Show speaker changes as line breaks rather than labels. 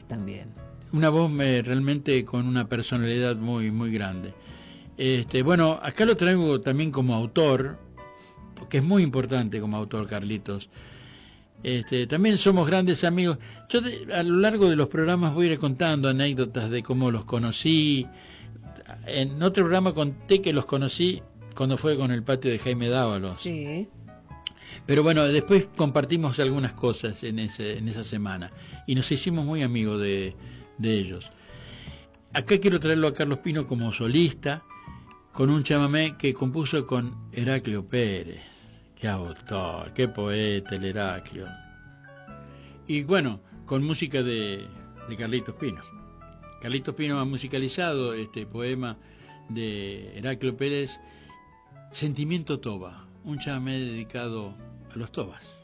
también.
Una voz realmente con una personalidad muy, muy grande. Bueno, acá lo traigo también como autor, porque es muy importante como autor, Carlitos. También somos grandes amigos. Yo a lo largo de los programas voy a ir contando anécdotas de cómo los conocí. En otro programa conté que los conocí cuando fue con el patio de Jaime Dávalos.
Sí.
Pero bueno, después compartimos algunas cosas en esa semana y nos hicimos muy amigos de ellos. Acá quiero traerlo a Carlos Pino como solista, con un chamamé que compuso con Heraclio Pérez. Qué autor, qué poeta el Heraclio. Y bueno, con música de Carlitos Pino. Carlitos Pino ha musicalizado este poema de Heraclio Pérez, Sentimiento Toba, un chamamé dedicado a los tobas.